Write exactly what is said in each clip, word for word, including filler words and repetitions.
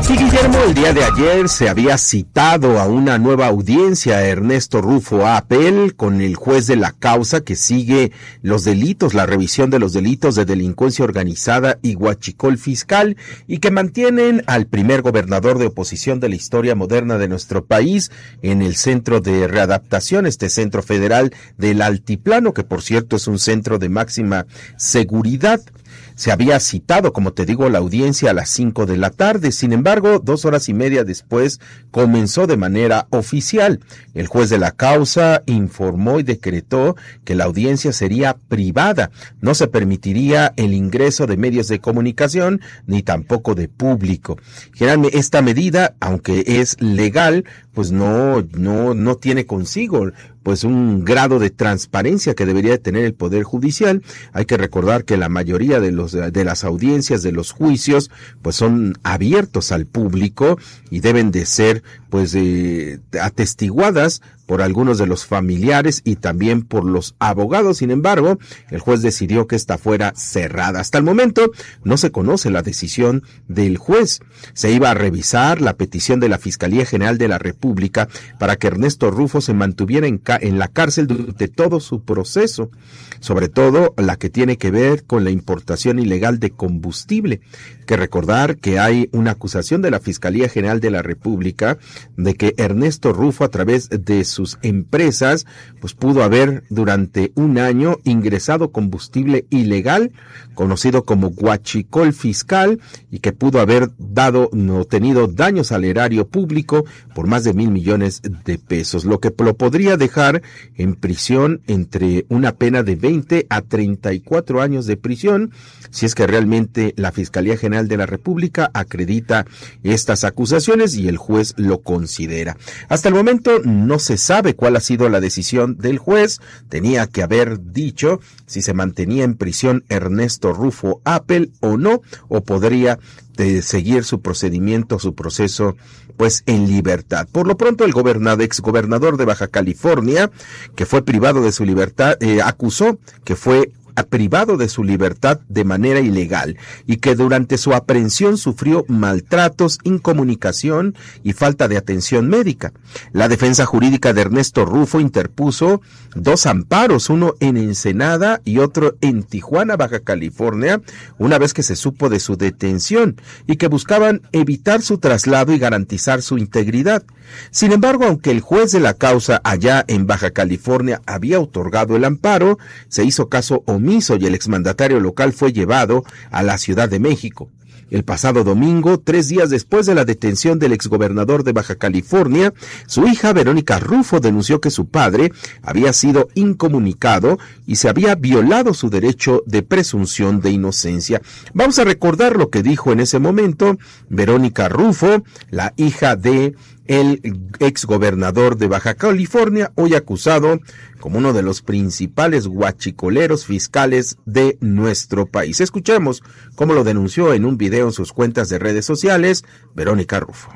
Sí, Guillermo, el día de ayer se había citado a una nueva audiencia a Ernesto Rufo Apel con el juez de la causa que sigue los delitos, la revisión de los delitos de delincuencia organizada y huachicol fiscal, y que mantienen al primer gobernador de oposición de la historia moderna de nuestro país en el centro de readaptación, este centro federal del Altiplano, que por cierto es un centro de máxima seguridad. Se había citado, como te digo, la audiencia a las cinco de la tarde. Sin embargo, dos horas y media después comenzó de manera oficial. El juez de la causa informó y decretó que la audiencia sería privada. No se permitiría el ingreso de medios de comunicación ni tampoco de público. Generalmente esta medida, aunque es legal, pues no, no, no tiene consigo pues un grado de transparencia que debería de tener el Poder Judicial. Hay que recordar que la mayoría de los de las audiencias, de los juicios, pues son abiertos al público y deben de ser pues eh, atestiguadas por algunos de los familiares y también por los abogados. Sin embargo, el juez decidió que esta fuera cerrada. Hasta el momento no se conoce la decisión del juez. Se iba a revisar la petición de la Fiscalía General de la República para que Ernesto Rufo se mantuviera en, ca- en la cárcel durante todo su proceso, sobre todo la que tiene que ver con la importación ilegal de combustible. Hay que recordar que hay una acusación de la Fiscalía General de la República de que Ernesto Rufo, a través de sus empresas, pues pudo haber durante un año ingresado combustible ilegal, conocido como huachicol fiscal, y que pudo haber dado o tenido daños al erario público por más de mil millones de pesos, lo que lo podría dejar en prisión entre una pena de veinte a treinta y cuatro años de prisión, si es que realmente la Fiscalía General de la República acredita estas acusaciones y el juez lo considera. Hasta el momento no se sabe cuál ha sido la decisión del juez. Tenía que haber dicho si se mantenía en prisión Ernesto Rufo Apel o no, o podría de seguir su procedimiento, su proceso, pues en libertad. Por lo pronto, el gobernador, exgobernador de Baja California, que fue privado de su libertad, eh, acusó que fue privado de su libertad de manera ilegal y que durante su aprehensión sufrió maltratos, incomunicación y falta de atención médica. La defensa jurídica de Ernesto Rufo interpuso dos amparos, uno en Ensenada y otro en Tijuana, Baja California, una vez que se supo de su detención y que buscaban evitar su traslado y garantizar su integridad. Sin embargo, aunque el juez de la causa allá en Baja California había otorgado el amparo, se hizo caso omiso y el exmandatario local fue llevado a la Ciudad de México. El pasado domingo, tres días después de la detención del exgobernador de Baja California, su hija Verónica Rufo denunció que su padre había sido incomunicado y se había violado su derecho de presunción de inocencia. Vamos a recordar lo que dijo en ese momento Verónica Rufo, la hija de el exgobernador de Baja California, hoy acusado como uno de los principales huachicoleros fiscales de nuestro país. Escuchemos cómo lo denunció en un video en sus cuentas de redes sociales Verónica Rufo.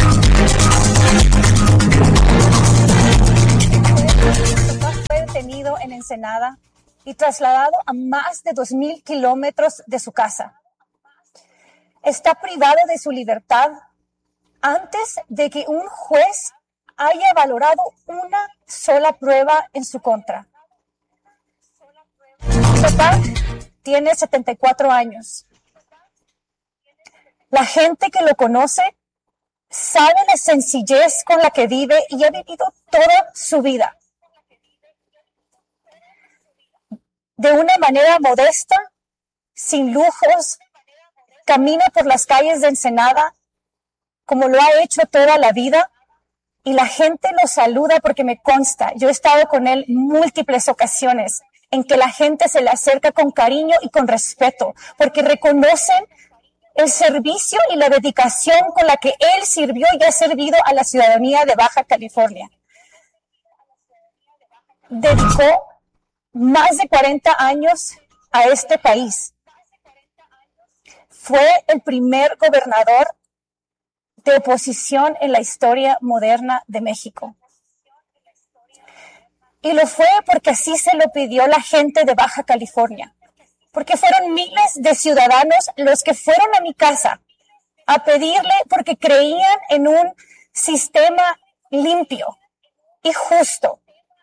Fue detenido en Ensenada y trasladado a más de dos mil kilómetros de su casa. Está privado de su libertad antes de que un juez haya valorado una sola prueba en su contra. Mi papá tiene setenta y cuatro años. La gente que lo conoce sabe la sencillez con la que vive y ha vivido toda su vida. De una manera modesta, sin lujos, camina por las calles de Ensenada como lo ha hecho toda la vida, y la gente lo saluda porque me consta, yo he estado con él múltiples ocasiones en que la gente se le acerca con cariño y con respeto, porque reconocen el servicio y la dedicación con la que él sirvió y ha servido a la ciudadanía de Baja California. Dedicó más de cuarenta años a este país. Fue el primer gobernador de oposición en la historia moderna de México. Y lo fue porque así se lo pidió la gente de Baja California, porque fueron miles de ciudadanos los que fueron a mi casa a pedirle porque creían en un sistema limpio y justo.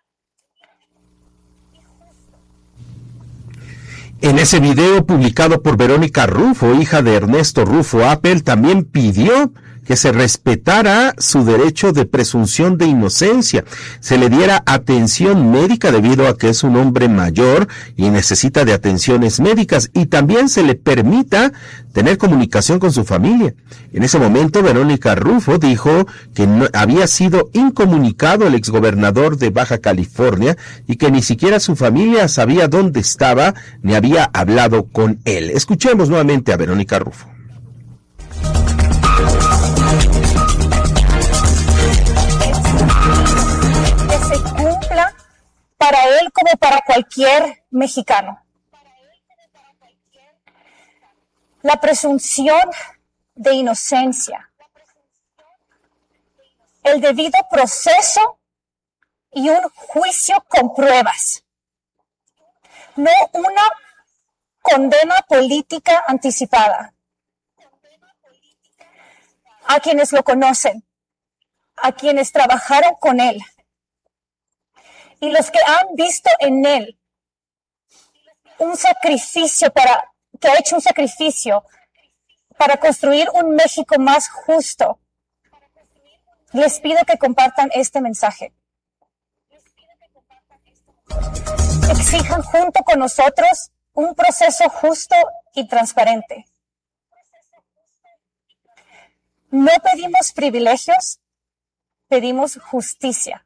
En ese video publicado por Verónica Rufo, hija de Ernesto Rufo Appel, también pidió que se respetara su derecho de presunción de inocencia, se le diera atención médica debido a que es un hombre mayor y necesita de atenciones médicas, y también se le permita tener comunicación con su familia. En ese momento, Verónica Rufo dijo que no, había sido incomunicado el exgobernador de Baja California y que ni siquiera su familia sabía dónde estaba ni había hablado con él. Escuchemos nuevamente a Verónica Rufo. Que se cumpla para él como para cualquier mexicano. La presunción de inocencia, el debido proceso y un juicio con pruebas, no una condena política anticipada. A quienes lo conocen, a quienes trabajaron con él y los que han visto en él un sacrificio para que ha hecho un sacrificio para construir un México más justo, les pido que compartan este mensaje. Exijan junto con nosotros un proceso justo y transparente. No pedimos privilegios, pedimos justicia.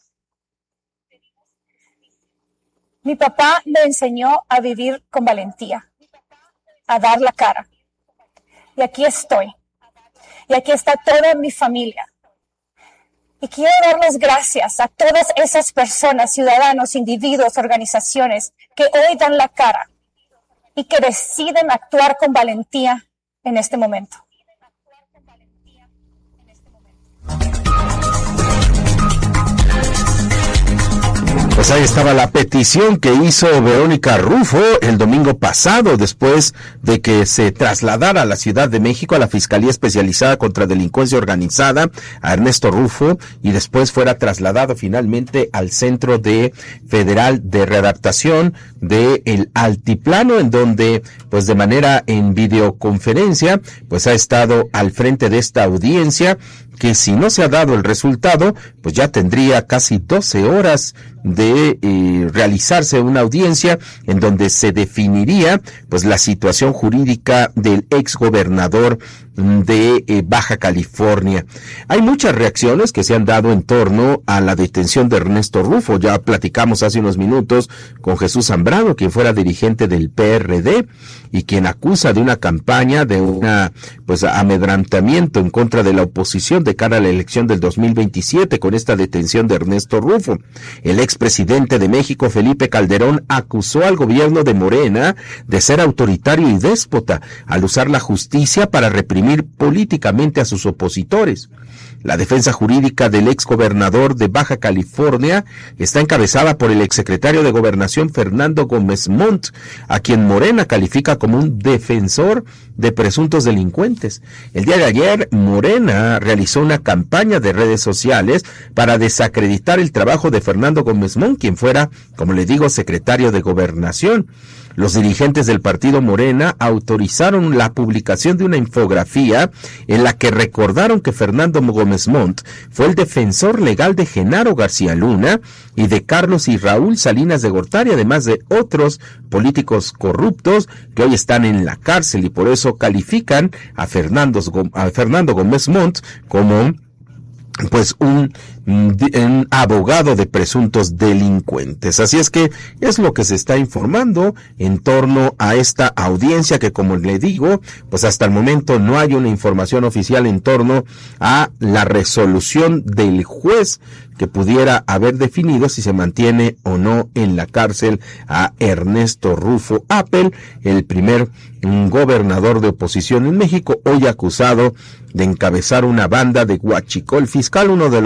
Mi papá me enseñó a vivir con valentía, a dar la cara. Y aquí estoy. Y aquí está toda mi familia. Y quiero dar las gracias a todas esas personas, ciudadanos, individuos, organizaciones que hoy dan la cara y que deciden actuar con valentía en este momento. Pues ahí estaba la petición que hizo Verónica Rufo el domingo pasado, después de que se trasladara a la Ciudad de México a la Fiscalía Especializada contra Delincuencia Organizada a Ernesto Rufo, y después fuera trasladado finalmente al Centro de Federal de Readaptación de el Altiplano, en donde pues de manera en videoconferencia pues ha estado al frente de esta audiencia, que si no se ha dado el resultado, pues ya tendría casi doce horas de eh, realizarse una audiencia en donde se definiría pues la situación jurídica del exgobernador de eh, Baja California. Hay muchas reacciones que se han dado en torno a la detención de Ernesto Rufo. Ya platicamos hace unos minutos con Jesús Zambrano, quien fuera dirigente del P R D y quien acusa de una campaña de una pues amedrantamiento en contra de la oposición de cara a la elección del dos mil veintisiete con esta detención de Ernesto Rufo. El expresidente de México, Felipe Calderón, acusó al gobierno de Morena de ser autoritario y déspota al usar la justicia para reprimir políticamente a sus opositores. La defensa jurídica del exgobernador de Baja California está encabezada por el exsecretario de Gobernación Fernando Gómez Montt, a quien Morena califica como un defensor de presuntos delincuentes. El día de ayer, Morena realizó una campaña de redes sociales para desacreditar el trabajo de Fernando Gómez Montt, quien fuera, como le digo, secretario de Gobernación. Los dirigentes del partido Morena autorizaron la publicación de una infografía en la que recordaron que Fernando Gómez Montt fue el defensor legal de Genaro García Luna y de Carlos y Raúl Salinas de Gortari, además de otros políticos corruptos que hoy están en la cárcel, y por eso califican a Fernando, a Fernando Gómez Montt como pues un, un abogado de presuntos delincuentes. Así es que es lo que se está informando en torno a esta audiencia, que, como le digo, pues hasta el momento no hay una información oficial en torno a la resolución del juez que pudiera haber definido si se mantiene o no en la cárcel a Ernesto Rufo Appel, el primer gobernador de oposición en México, hoy acusado de encabezar una banda de huachicol fiscal. Uno de los delitos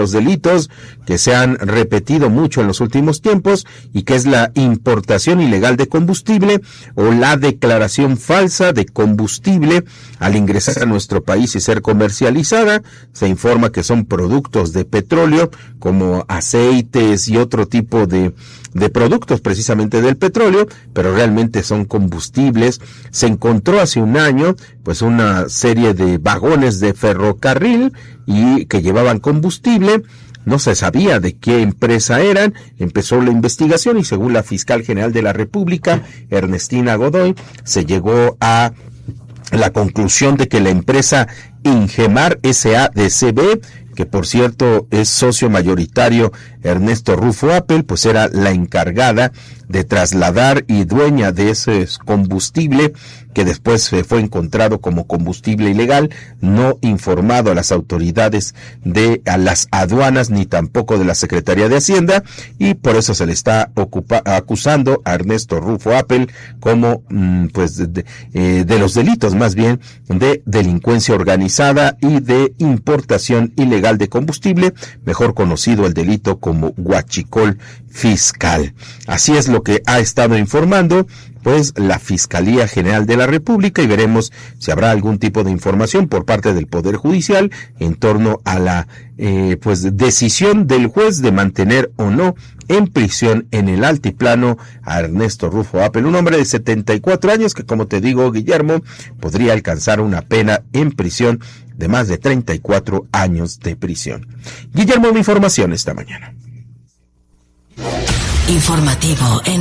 casos que se han repetido mucho en los últimos tiempos y que es la importación ilegal de combustible o la declaración falsa de combustible al ingresar a nuestro país y ser comercializada. Se informa que son productos de petróleo como aceites y otro tipo de de productos precisamente del petróleo, pero realmente son combustibles. Se encontró hace un año pues una serie de vagones de ferrocarril y que llevaban combustible. No se sabía de qué empresa eran. Empezó la investigación y según la fiscal general de la República, Ernestina Godoy, se llegó a la conclusión de que la empresa Ingemar S A de C B, que por cierto es socio mayoritario Ernesto Rufo Appel, pues era la encargada de trasladar y dueña de ese combustible que después fue encontrado como combustible ilegal, no informado a las autoridades de a las aduanas ni tampoco de la Secretaría de Hacienda, y por eso se le está ocupa, acusando a Ernesto Rufo Appel como pues de, de, eh, de los delitos más bien de delincuencia organizada y de importación ilegal de combustible, mejor conocido el delito como huachicol fiscal. Así es lo que ha estado informando pues la Fiscalía General de la República, y veremos si habrá algún tipo de información por parte del Poder Judicial en torno a la eh, pues decisión del juez de mantener o no en prisión en el altiplano a Ernesto Rufo Appel, un hombre de setenta y cuatro años que, como te digo, Guillermo, podría alcanzar una pena en prisión de más de treinta y cuatro años de prisión. Guillermo, mi información esta mañana. Informativo en